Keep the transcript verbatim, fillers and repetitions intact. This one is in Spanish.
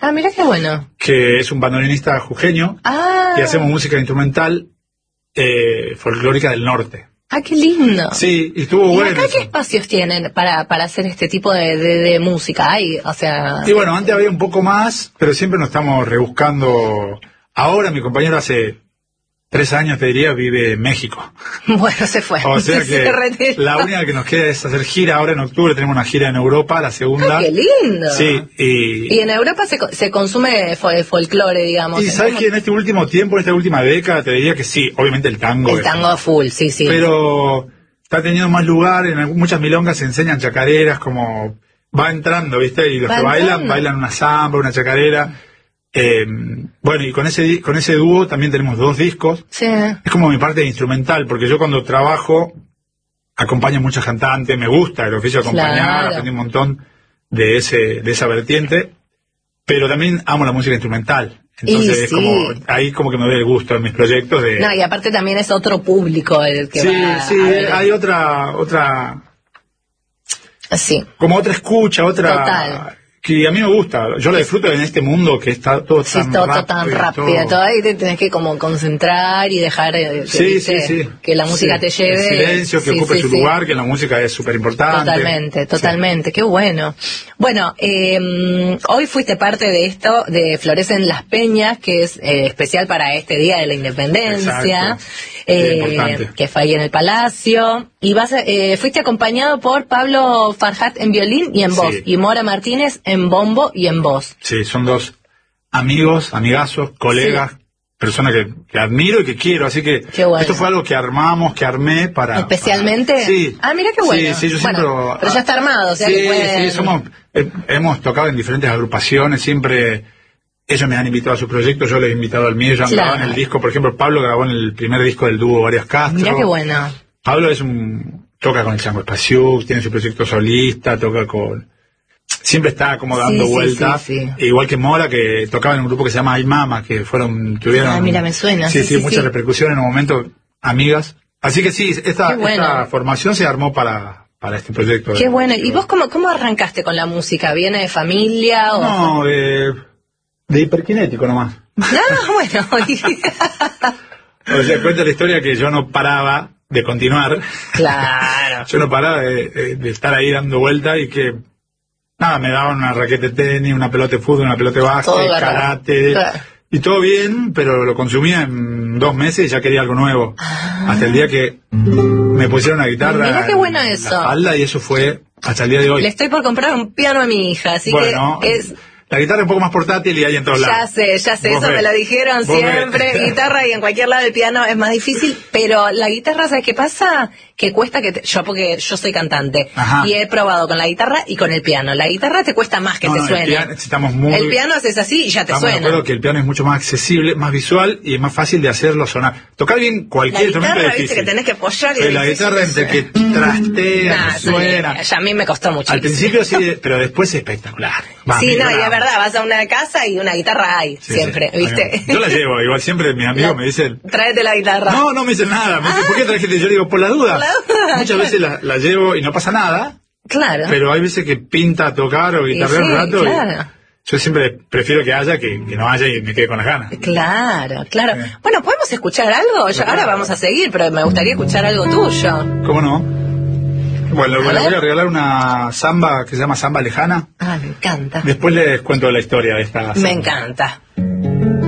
Ah, mira qué bueno. Que es un bandoneonista jujeño. Ah. Y hacemos música instrumental eh, folclórica del norte. Ah, qué lindo. Sí, y estuvo ¿Y bueno. acá qué espacios tienen para, para hacer este tipo de, de, de música? Hay, o sea... Y bueno, antes había un poco más, pero siempre nos estamos rebuscando. Ahora mi compañero hace tres años, te diría, vive en México. Bueno, se fue. O sea Se que retiró. la única que nos queda es hacer gira. Ahora en octubre tenemos una gira en Europa, la segunda. Ah, qué lindo. Sí, y... Y en Europa se, se consume fo- folclore, digamos. Y sabes que en este último tiempo, en esta última década, te diría que sí, obviamente el tango. El es- tango full, sí, sí. Pero está teniendo más lugar, en algún- muchas milongas se enseñan chacareras, como va entrando, ¿viste? Y los Va que bailan, entrando. bailan una samba, una chacarera. Eh, bueno, y con ese di- con ese dúo también tenemos dos discos. Sí. Es como mi parte instrumental, porque yo cuando trabajo acompaño a muchas cantantes, me gusta el oficio de acompañar, Claro. aprendí un montón de ese de esa vertiente, pero también amo la música instrumental. Entonces Y es sí. como, ahí como que me doy el gusto en mis proyectos de... No, y aparte también es otro público el que sí, va sí, a ver. hay otra, otra, Sí. como otra escucha, otra... Total. Que a mí me gusta, yo la disfruto en este mundo que está todo Sí, tan todo, rápido. tan y rápido, todo- todo ahí te tenés que como concentrar y dejar eh, que, Sí, ¿viste? sí, sí. que la música Sí. te lleve. El silencio, que Sí, ocupe sí, su sí. lugar, que la música es súper importante. Totalmente, totalmente, qué bueno. Bueno, eh, hoy fuiste parte de esto, de Florecen las Peñas, que es eh, especial para este Día de la Independencia, Exacto. eh, Qué importante. que fue ahí en el Palacio, y vas a- eh, fuiste acompañado por Pablo Farhat en violín y en voz, Sí. y Mora Martínez en bombo y en voz. Sí, son dos amigos, amigazos, colegas, personas que, que admiro y que quiero, así que Qué bueno. esto fue algo que armamos, que armé para... ¿Especialmente? para- sí. Ah, mira qué bueno. Sí, sí, yo Bueno, siempre... pero ya está armado, o sea sí, que pueden- sí, somos, eh, hemos tocado en diferentes agrupaciones, siempre... Ellos me han invitado a su proyecto, yo les he invitado al mío, ellos han Claro. grabado en el disco, por ejemplo, Pablo grabó en el primer disco del dúo Varias Castro. Mira qué bueno. Pablo es un... toca con el Chango Espaciuc, tiene su proyecto solista, toca con... Siempre está como dando Sí, sí, vueltas, sí, igual que Mora, que tocaba en un grupo que se llama Ay Mama, que fueron, tuvieron... Ah, mira, me suena, Sí, sí, sí, sí, mucha sí. repercusión en un momento, amigas. Así que sí, esta, Qué bueno. esta formación se armó para, para este proyecto. Qué de- bueno. ¿Y vos cómo, cómo arrancaste con la música? ¿Viene de familia o...? No, de, de hiperkinético nomás. Ah, bueno. O sea, cuenta la historia que yo no paraba de continuar. Claro. Yo no paraba de, de- de estar ahí dando vueltas y que... Nada, me daban una raqueta de tenis, una pelota de fútbol, una pelota de básquet, Todo agarrado. karate... Claro. Y todo bien, pero lo consumía en dos meses y ya quería algo nuevo. Ah. Hasta el día que me pusieron una guitarra Mirá qué en bueno la eso. espalda y eso fue hasta el día de hoy. Le estoy por comprar un piano a mi hija, así bueno, que es... la guitarra es un poco más portátil y hay en todos Ya lados. sé, ya sé, Vos eso ves. me lo dijeron Vos siempre. ves. Guitarra y en cualquier lado del piano es más difícil, pero la guitarra, ¿sabes qué pasa? Que cuesta que te- yo, porque yo soy cantante Ajá. y he probado con la guitarra y con el piano. La guitarra te cuesta más que No, te no, el suene. piano, estamos muy... El piano haces así y ya te Estamos de suena. acuerdo que el piano es mucho más accesible, más visual y es más fácil de hacerlo sonar. Tocar bien La cualquier instrumento guitarra, es viste, difícil. que tenés que apoyar y Pero la es difícil guitarra que entre que suene. trastea, Nah, que sí, suena... ya a mí me costó mucho. Al principio sí, pero después es espectacular. Va, Sí, me no, y es bravo. verdad, vas a una casa y una guitarra hay, Sí, siempre, sí. ¿viste? Yo la llevo, igual siempre mis amigos La- me dicen... Tráete la guitarra. No, no me dicen nada. Me dicen, ¿por qué trajiste? Yo digo, por la duda. Por la duda, Muchas claro. veces la, la llevo y no pasa nada, Claro. pero hay veces que pinta tocar o Y guitarrear sí, un rato. y claro. yo siempre prefiero que haya que, que no haya y me quede con las ganas. Claro, claro. Sí. Bueno, ¿podemos escuchar algo? Yo- ahora vamos a seguir, pero me gustaría escuchar algo tuyo. ¿Cómo no? Bueno, A les voy ver. a regalar una samba que se llama Samba Lejana. Ah, me encanta. Después les cuento la historia de esta samba. Me encanta.